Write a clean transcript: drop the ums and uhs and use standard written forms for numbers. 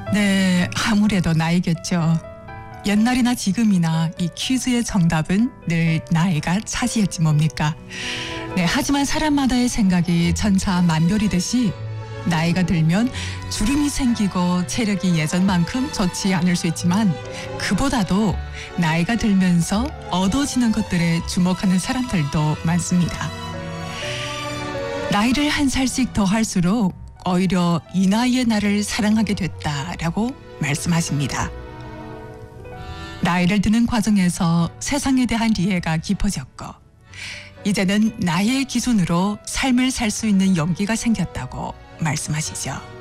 네, 아무래도 나이겠죠. 옛날이나 지금이나 이 퀴즈의 정답은 늘 나이가 차지했지 뭡니까? 네, 하지만 사람마다의 생각이 천차만별이듯이 나이가 들면 주름이 생기고 체력이 예전만큼 좋지 않을 수 있지만 그보다도 나이가 들면서 얻어지는 것들에 주목하는 사람들도 많습니다. 나이를 한 살씩 더 할수록 오히려 이 나이의 나를 사랑하게 됐다라고 말씀하십니다. 나이를 드는 과정에서 세상에 대한 이해가 깊어졌고 이제는 나이의 기준으로 삶을 살 수 있는 용기가 생겼다고 말씀하시죠.